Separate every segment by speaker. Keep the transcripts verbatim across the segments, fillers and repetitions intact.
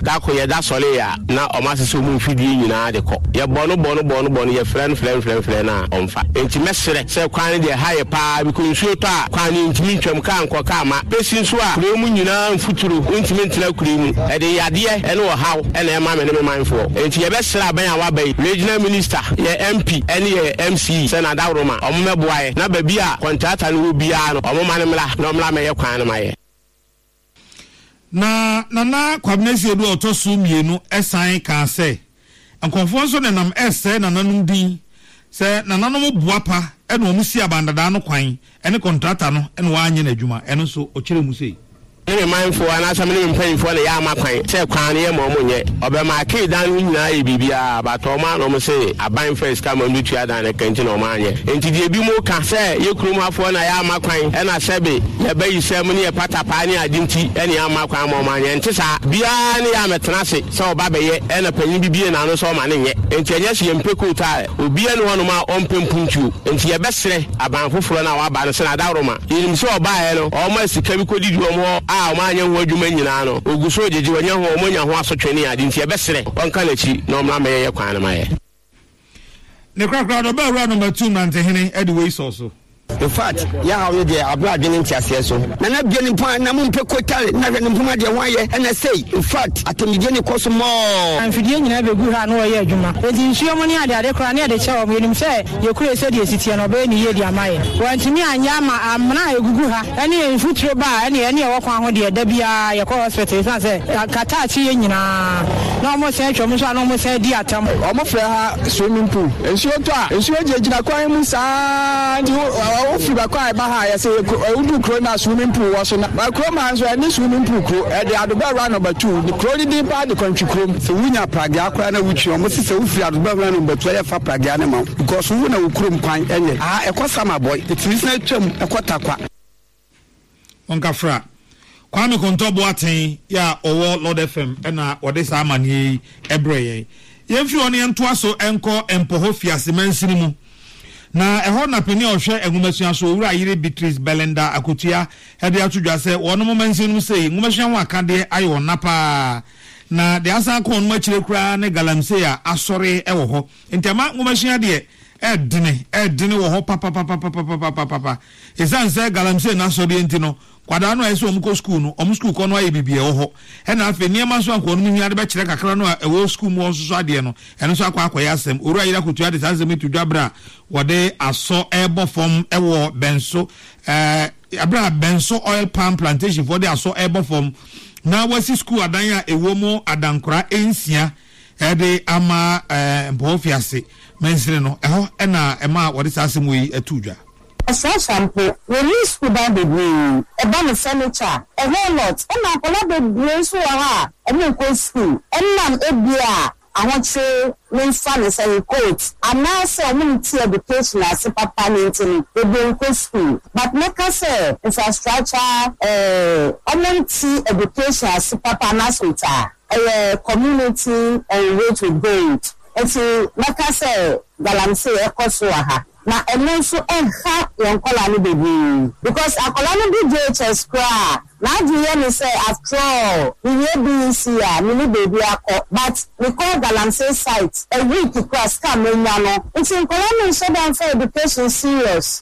Speaker 1: da ko ye da sole ya na o ma sese mu mfidie nyina de ko ye bono bono bono bono ye friend friend friend friend na omfa enti mesere se kwan de ha ye pa bi ko nsuo to a kwan ni ntimi ntwam ka anko ka ma pesi nso a kure mu nyina mfuturu ntimi ntena kure mu e de yade e no haw e na e ma me ne me manfo enti ye be sere aban a wa bai regional minister ye M P ene ye M C Senator Roma o mo meboae na ba bi a contractor no bi a no o mo ma ne mla no mla me ye kwan na ma ye
Speaker 2: na na na kwabnesi edu otosu mienu esan ka se enkonfo so ne nam ese na nanum din se na nanom boapa e no mu si abandada no kwan ene contractor no ene wa anye na adwuma ene so o kire mu sei
Speaker 1: ne mindful ana some ne mpanyimfo ne ya makwan se kwan ne mo mo nye obema ke dan nyina e bibia ba to ma no mo se aban first ka mo ndu dan ne kanti no ma anye enti de bi mo ka se ye kurum afo na ya makwan e na sebe ye bayi se mo ne pata pa ne adinti ene ya makwan mo ma anye enti sa bia ne ya metena se se oba be ye e na panyi bibie na no so ma ne nye enti enye se ye mpeko ta obia ne hono ma ompempuntu enti ye besere aban foforo na wa ba no se na daroma yinim se oba ye no o ma sika bi kodi du mo a ma anya ho adwuma nyina no oguso ojeje wanya ho omonya ho asotwene ade nti ebesere onka lachi no mra me ye kwan na ma ye
Speaker 2: ne krakra do ba ru number two man tehene edway so so
Speaker 3: in fact ya hawo de abra adwene nti ase so na na bie ni pan na mumpe kotale na hwe ni mpuma de wanye na say in fact atemidie ni koso mo
Speaker 4: amfidie nyina be gu ha no ye adwuma enti nsuo mo ni ade ade kra na ade chewo mo nim say ye kure se de sitie no be ni ye di amaye wantimi anya ma amna egugu ha ene enfutro ba ene ene wo kwa ho de da bia ye ko hospital san say kata chi ye nyina na mo se atwa mo so na mo se di atam
Speaker 3: o mo fra ha swimming pool nsuo to a nsuo je jina kwan mu sa di o fi ba kwa ba ha ya say udu kro na swimming pool wo so na ba kro man so any swimming pool kro e de adoba run number two the kro di pa the country kro so wunya praga akwa na wuchi o mo se se u fi adoba run number two ya fa praga na ma because wu na wo kro kwan enye ah e ko sama boy it is na twam e ko takwa
Speaker 2: onka fra Kwame Kontobo aten ya owo Lord F M na wode sa amane ebre yen yemfi oni ento aso enko empoho fiase mansini mu na eho na peni ohwe engumasua so owura yire Beatrice Belinda Akotua hede atudwa se wono mansini mu sei engumasua ho akade ayo napa na de asa ko no akire kura ne galamse ya asore ewo ho ntama engumasua de edine edine wo ho papa papa papa papa papa ezanse galamse na so de ntino kwada no eso omko school no om school ko no aye bibie wo ho he na afa niam so anko no miade be kire kakra no e wo school mo so so ade no eno so akwa akwa yasem oru ayira Akotua de sanse metu dwabra wode aso ebo form e wo benso eh abra benso oil palm plantation for the aso ebo form na wasi school adan ya ewo mo adankora ensia e de ama eh mpofiase mensire no eho e na e ma wode sanse mo yi atudwa
Speaker 5: Asa shampoo, release kuda baby. Eba me furniture, a whole lot. Ena akola baby so ha. Emi ko school. Ena ebia. I want to learn fun say coat. And now say community education as papa nintini. We be in school. But make us say infrastructure, eh, community education as papa na suita. Eh, community and way to go. Eti make us say galamse ekoso ha. Na eno so enha yon kola ni baby because akola no be J H S kra na adie me say after all we be see ya me baby akọ but we call galamse site a week class come nya no it's in kola no so down for education serious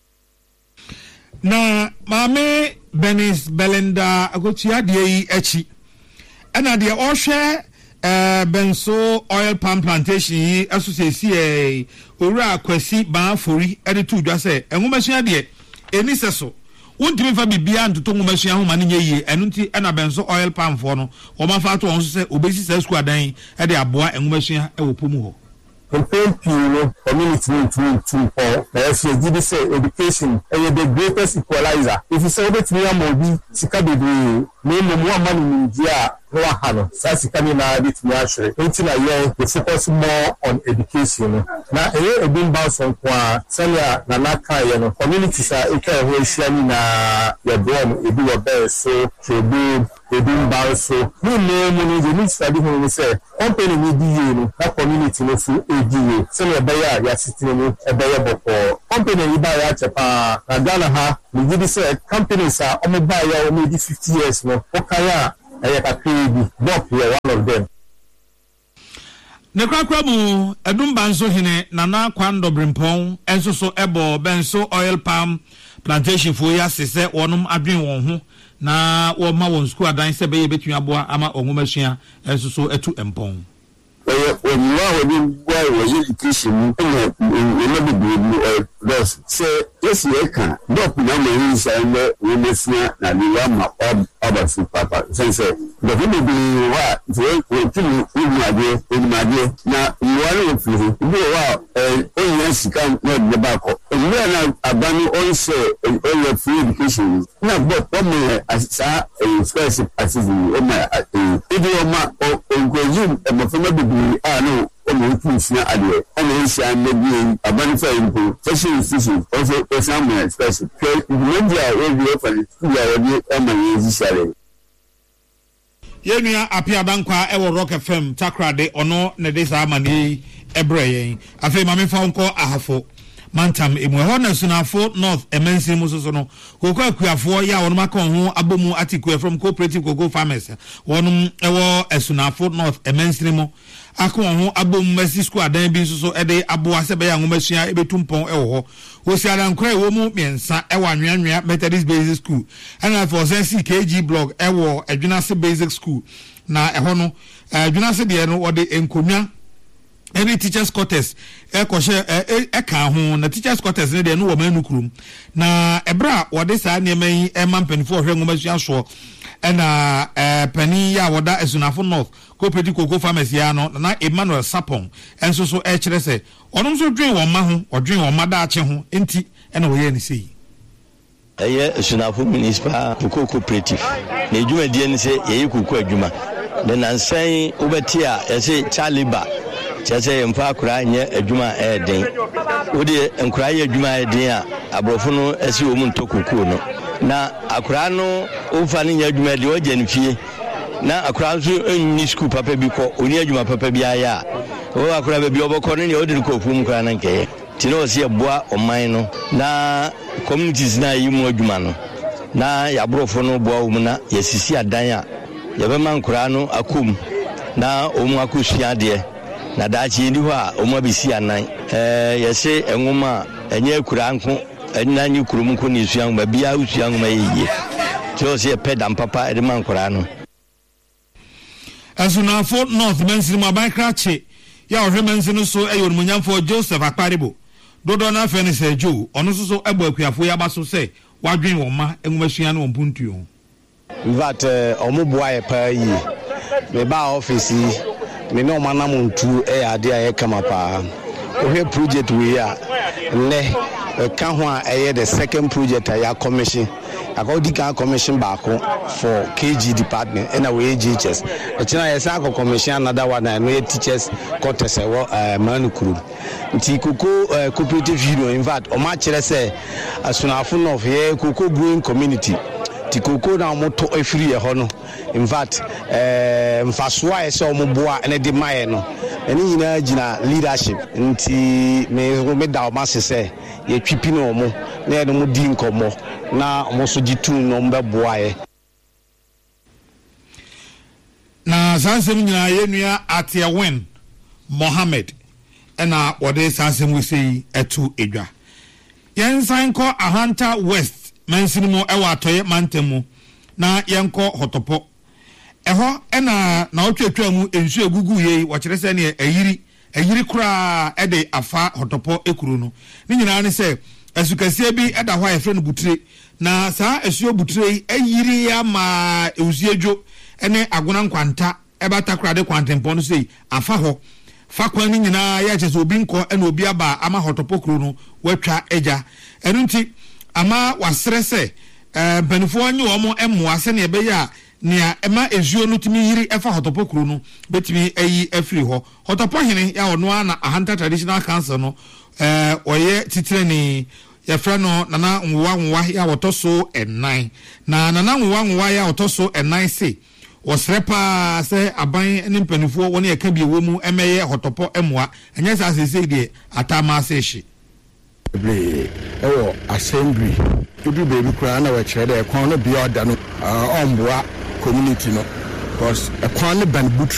Speaker 2: na mame Benis Belinda Akotua de yi echi ena de o hwe eh benso oil palm plantation yi asosesi eh owura Kwasi Banfori ede tu dwa se enwumasua de eni seso wontimi fa bibia ntoto nwumasua ho mane nyeye enu nti ena benso oil palm fo no o ma fa to on so se obesi se school adan ede aboa enwumasua e wo pomu ho
Speaker 6: campaign pure community to to for as you did say education and the greatest equalizer if you say that we are mobi sika bebre me mo mo amani media no hano sa sika ni na bit me ahwere enti na ye the focus more on education na e e bin bounce on kwa sanya na naka ye no community sa e ka ho ehia ni na ye dom e bi wo be so to be e bin bounce so ni me mo ni ni study ho ni say company ni di ye no na community no fu edi so na be ya ya sitini ni e be ye boko company ni ba ya chepa na Ghana ha ni di say companies are o me ba ya o me di fifty years no o kaya aya ka create block here one of
Speaker 2: ne kwakwa mu edumba nso hene nana kwando brimpon enso so ebo benso oil palm plantation fo ya sese wonum adwen won ho na wo ma won school adan se be ye betun aboa ama onwomasua enso so etu empon
Speaker 6: eh onwa wo bi boy wo education mu eh no be be dos se yes ye kan dop na mo yin sa le wo mesia na ni wa ma aba su papa sense the people be wa we we tinu ni ade ni ade na wale wo fi bi wa eh onye sika na de ba ko ni na abani on se on free education na bo o me asa space assist o ma ibi o ma o ngojin e mo fe ma bi ah no o mo tusia ade o mo nsia na bi abani fa impo fashion institution also exam express ke media we bi o fa ni ya we e ma yi sare
Speaker 2: yenua apia bankwa e wo Rock F M takrade ono ne de sa amani ebreye afi ma me fa nko ahafo mantam emu ho na sunafo north emensi musoso no koko akuafo ya wonum aka ho abomu atiku from cooperative cocoa farmers wonum ewo esunafo north emensi mo aka ho abomu masi school adan bi nsoso ede aboa sebe ya ngomasua ebetumpon ewo ho wosi adankra ewo mu miensa ewa anwanwa Methodist basic school and for sense K G block ewo adwunase basic school na eho no adwunase de no wode enkonwa any teachers quarters e ko she e ka ho na teachers quarters ne de no wo manukrum na ebra wode sa ne man e mampanifo hwe ngomasua so e na eh pani ya woda esunafo north cooperative cocoa farmers ya no na Emmanuel Sapon enso so e kire se onom so dwen won ma ho odwen won ma da ache ho enti e na wo ye ni sei
Speaker 7: eye esunafo municipal cocoa cooperative na ejuma die ni se ye cocoa adwuma de nansan obeti a ye se chaliba chese mfa akura nye adwuma eden wode nkura ye adwuma eden a abrofo no esi wo mu ntokuku no na akura no ofa ne nye adwuma eden o je nfie na akura so enni school papa bi ko oni adwuma papa bi aya o akura be bi oboko ne o de ko fum kura na nkeye ti no se boa oman no na communities na yi mu adwuma no na ya abrofo no boa wo mu na yesisi adan a ye be man kura no akum na o mu akusua de na dachi ndi ho a omo bisi anan eh yese enwoma enye akura nko enanyi kurum nko ni suan ba bia usuan ma yiye so se pedam papa e man kura no
Speaker 2: asunafo north mensin ma bankrache ya ohwe mensin so eyo munyamfo Joseph Akparibo dodo na fe ne se jo ono so so egbo akuafo ya baso se wadwen wo ma enwomasua na ompuntuo
Speaker 8: that omo boa e pa yi me ba office me no manam ntu e ade a e kama pa o project we ya ne ka ho a e the second project ya commission akodi ka commission back for K G department and we G H S e china yes akọ commission another one na no teachers quarters e wo manukuru nti koko cooperative union in fact o ma kire say asunafo no of here koko growing community ti koko na moto afiri e ho no in fact eh mfasoa e se o moboa ene de maye no ene nyina gina leadership nti me me da o ma se ye twipi no mo na e no mo di nkomo na mo so gitu no mbe boa e
Speaker 2: na sansem nyina yenua Atiawen Mohammed ena wode sansem we sei etu edwa yensan ko Ahanta West mansinimo ewa atoye mantemu na yenko hotopo eho ena na otwetwa mu ensu egugu ye wo kire se ne ayiri ayiri kura ede afa hotopo ekuru no ni nyina ne se asukase bi eda ho aye freno butire na saa esuo butire ayiri ya ma eusiedwo ene agona nkwanta ebata kura de kwantempo no sei afa ho fa kwan ni nyina ya chese obi nko ena obi aba ama hotopo kuru no watwa eja enu nti ama wasrese eh benifo anyi omo emmoa se ne ebe ya nia ema ezuo no timi yiri efa hotopo kru no betimi ayi afiri ho hotopo hene ya ono ana Ahanta traditional council no eh oye titreni ya frano nana nwa nwa ya wotoso ennan na nana nwa nwa ya wotoso ennan se osrepa se aban ne mpanifo woni eka bi ewo mu emeye hotopo emmoa enye sa sese de atama se hye
Speaker 9: Bre ewo assembly edu baby kura na we kire de ekwan no bia oda no omboa community no because ekwan ne ban